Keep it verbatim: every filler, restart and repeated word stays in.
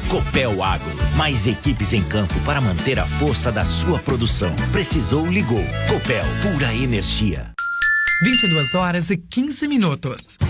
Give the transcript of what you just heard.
Copel Agro, mais equipes em campo para manter a força da sua produção. Precisou, ligou. Copel, pura energia. vinte e duas horas e quinze minutos.